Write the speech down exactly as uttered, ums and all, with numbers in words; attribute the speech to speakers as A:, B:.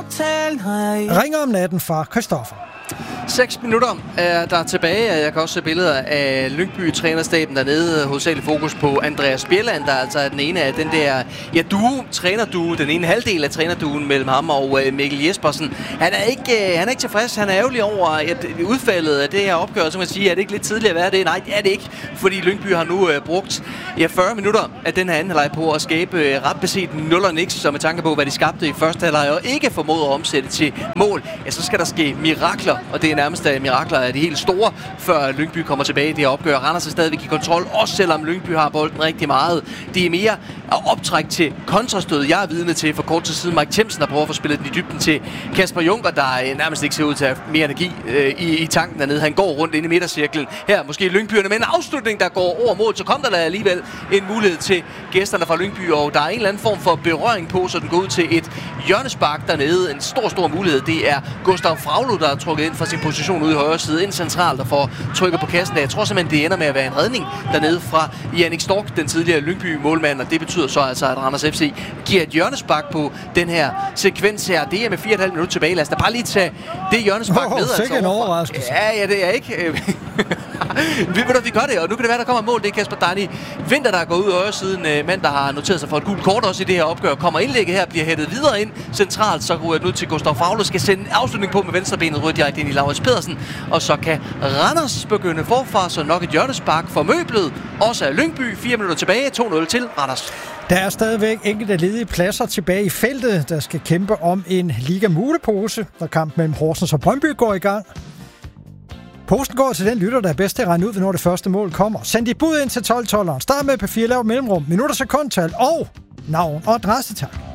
A: Ringer om natten fra Christoffer.
B: Seks minutter er der tilbage. Jeg kan også se billeder af Lyngby-trænerstaben dernede. Hovedsageligt fokus på Andreas Bjelland, der altså er den ene af den der ja, duo, trænerduo, den ene halvdel af trænerduen mellem ham og Mikkel Jespersen. Han er ikke, han er ikke tilfreds. Han er ærgerlig over at udfaldet af det her opgør. Så man siger, er det ikke lidt tidligt at være det? Nej, det er det ikke, fordi Lyngby har nu uh, brugt ja, fyrre minutter af den her anden halvleg på at skabe uh, ret beset nul og niks, så med tanke på, hvad de skabte i første halvleg og ikke formåede at omsætte til mål, ja, så skal der ske mirakler, og det er nærmest af mirakler af de helt store, før Lyngby kommer tilbage i det her opgør. Randers er stadigvæk i kontrol, også selvom Lyngby har bolden rigtig meget. Det er mere at optrække til kontrastød, jeg er vidne til for kort tid siden. Mike Themsen har prøvet at få spillet den i dybden til Kasper Junker, der nærmest ikke ser ud til at have mere energi øh, i, i tanken dernede. Han går rundt inde i midtercirklen. Her måske Lyngbyerne med en afslutning, der går over mål. Så kom der da alligevel en mulighed til gæsterne fra Lyngby, og der er en eller anden form for berøring på, så den går ud til et hjørnespark dernede. En stor, stor mulighed. Det er Gustav Fraglo, der er trukket ind fra sin position ude i højre side, ind centralt og får trykket på kassen. Jeg tror simpelthen, det ender med at være en redning dernede fra Jannik Stork, den tidligere Lyngby-målmand, og det betyder så altså, at Randers F C giver et hjørnespark på den her sekvens her. Det er med fire og et halvt minutter tilbage. Lad os da bare lige tage det hjørnespark
A: oh,
B: med.
A: Altså, en overraskelse.
B: Ja, ja, det er ikke. vi, vi gør det, og nu kan det være, der kommer et mål. Det er Kasper Dani Vinter, der er gået ud af højre siden. Mand, der har noteret sig for et gult kort også i det her opgør. Kommer indlægget her, bliver hættet videre ind centralt, så ryger det ud til Gustav Fraglo, skal sende en afslutning på med venstrebenet, ryger direkte ind i Laurits Pedersen, og så kan Randers begynde forfra, så nok et hjørnespark for møblet. Også af Lyngby, fire minutter tilbage, to nul til Randers.
A: Der er stadigvæk enkelte ledige pladser tilbage i feltet, der skal kæmpe om en Liga-mulepose, der kamp mellem Horsens og Brøndby går i gang. Posten går til den lytter, der er bedst til at regne ud, når det første mål kommer. Send dit bud ind til tolv tolveren. Start med P fire, lav mellemrum, minutter, sekundtal og navn og adresse.